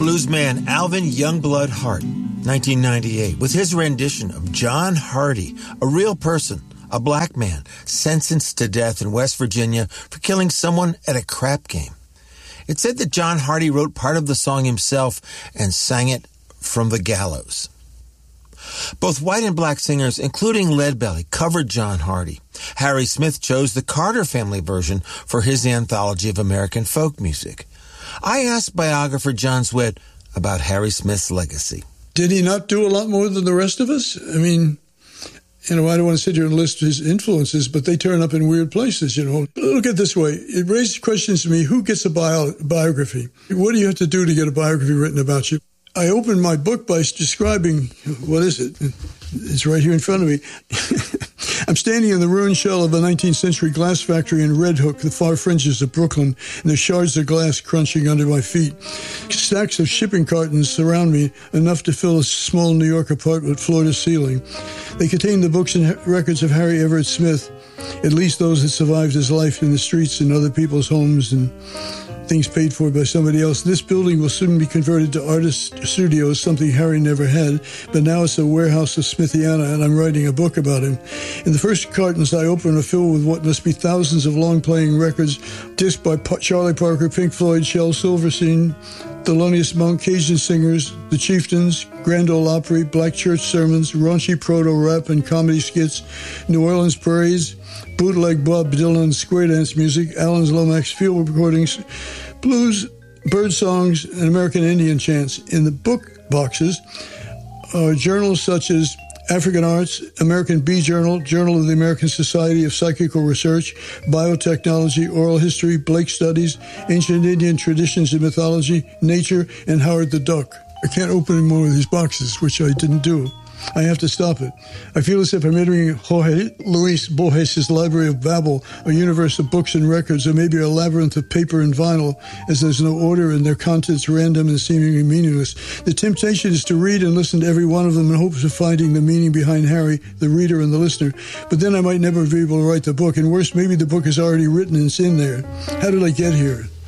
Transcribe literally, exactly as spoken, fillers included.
bluesman Alvin Youngblood Hart, nineteen ninety-eight, with his rendition of John Hardy, a real person, a black man, sentenced to death in West Virginia for killing someone at a crap game. It's said that John Hardy wrote part of the song himself and sang it from the gallows. Both white and black singers, including Leadbelly, covered John Hardy. Harry Smith chose the Carter family version for his anthology of American folk music. I asked biographer John Sweat about Harry Smith's legacy. Did he not do a lot more than the rest of us? I mean, you know, I don't want to sit here and list his influences, but they turn up in weird places, you know. Look at it this way. It raises questions to me. Who gets a bio- biography? What do you have to do to get a biography written about you? I opened my book by describing, what is it? It's right here in front of me. I'm standing in the ruined shell of a nineteenth century glass factory in Red Hook, the far fringes of Brooklyn, and the shards of glass crunching under my feet. Stacks of shipping cartons surround me, enough to fill a small New York apartment floor to ceiling. They contain the books and records of Harry Everett Smith, at least those that survived his life in the streets and other people's homes and things paid for by somebody else. This building will soon be converted to artist studios, something Harry never had, but now it's a warehouse of Smithiana, and I'm writing a book about him. In the first cartons I open are filled with what must be thousands of long-playing records, discs by Charlie Parker, Pink Floyd, Shel Silverstein, Thelonious Monk, Cajun Singers, The Chieftains, Grand Ole Opry, Black Church Sermons, raunchy proto-rap and comedy skits, New Orleans Parades, bootleg Bob Dylan square dance music, Alan's Lomax field recordings, blues, bird songs, and American Indian chants. In the book boxes are journals such as African Arts, American Bee Journal, Journal of the American Society of Psychical Research, Biotechnology, Oral History, Blake Studies, Ancient Indian Traditions and Mythology, Nature, and Howard the Duck. I can't open any more of these boxes, which I didn't do. I have to stop it. I feel as if I'm entering Jorge Luis Borges' Library of Babel, a universe of books and records, or maybe a labyrinth of paper and vinyl, as there's no order and their contents random and seemingly meaningless. The temptation is to read and listen to every one of them in hopes of finding the meaning behind Harry, the reader and the listener. But then I might never be able to write the book, and worse, maybe the book is already written and it's in there. How did I get here?